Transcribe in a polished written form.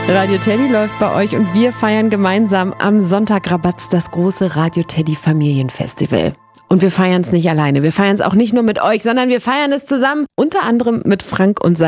Radio Teddy läuft bei euch und wir feiern gemeinsam am Sonntag Rabatz das große Radio Teddy Familienfestival. Und wir feiern es nicht alleine. Wir feiern es auch nicht nur mit euch, sondern wir feiern es zusammen, unter anderem mit Frank und seinem